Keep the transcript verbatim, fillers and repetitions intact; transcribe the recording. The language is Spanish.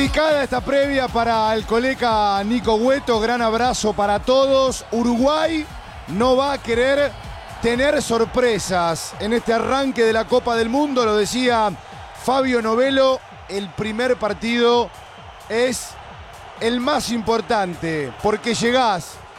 Complicada esta previa para el colega Nico Hueto. Gran abrazo para todos. Uruguay no va a querer tener sorpresas en este arranque de la Copa del Mundo. Lo decía Fabio Novello. El primer partido es el más importante porque llegás